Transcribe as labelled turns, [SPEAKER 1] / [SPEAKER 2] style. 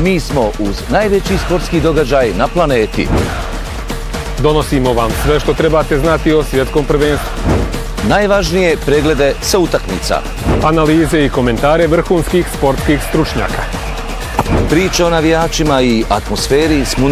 [SPEAKER 1] Mi smo uz najveći sportski događaj na planeti.
[SPEAKER 2] Donosimo vam sve što trebate znati o svjetskom prvenstvu.
[SPEAKER 1] Najvažnije preglede sa utakmica.
[SPEAKER 2] Analize i komentare vrhunskih sportskih stručnjaka.
[SPEAKER 1] Priče o navijačima i atmosferi s